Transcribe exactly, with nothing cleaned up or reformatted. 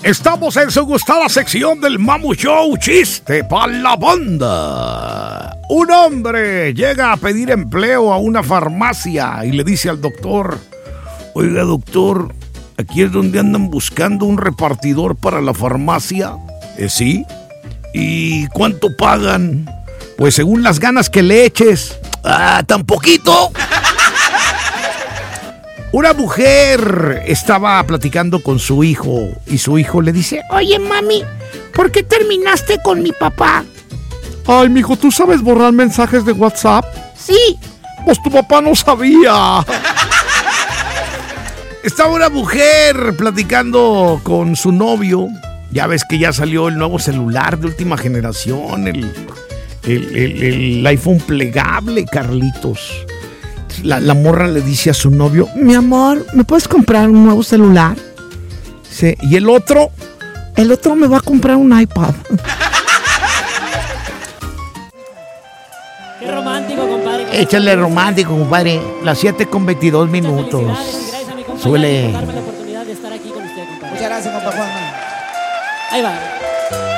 Estamos en su gustada sección del Mamu Show, chiste para la banda. Un hombre llega a pedir empleo a una farmacia y le dice al doctor: oiga, doctor, aquí es donde andan buscando un repartidor para la farmacia. ¿Eh, sí? ¿Y cuánto pagan? Pues según las ganas que le eches. Ah, ¿tan poquito? Una mujer estaba platicando con su hijo y su hijo le dice: oye, mami, ¿por qué terminaste con mi papá? Ay, mijo, ¿tú sabes borrar mensajes de WhatsApp? Sí. Pues tu papá no sabía. Estaba una mujer platicando con su novio. Ya ves que ya salió el nuevo celular de última generación, el, el, el, el iPhone plegable, Carlitos. La, la morra le dice a su novio: mi amor, ¿me puedes comprar un nuevo celular? Sí. ¿Y el otro? El otro me va a comprar un iPad. Qué romántico, compadre. Échale romántico, compadre. Las siete con veintidós minutos. Gracias a mi compañero Suele. por darme la oportunidad de estar aquí con usted, compadre. Muchas gracias, compa Juanma. Ahí va.